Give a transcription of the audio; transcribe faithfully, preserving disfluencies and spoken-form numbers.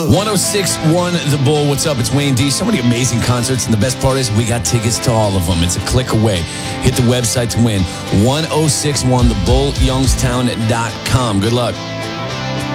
ten sixty-one The Bull. What's up? It's Wayne D. So many amazing concerts, and the best part is we got tickets to all of them. It's a click away. Hit the website to win. ten sixty-one the bull youngstown dot com. Good luck.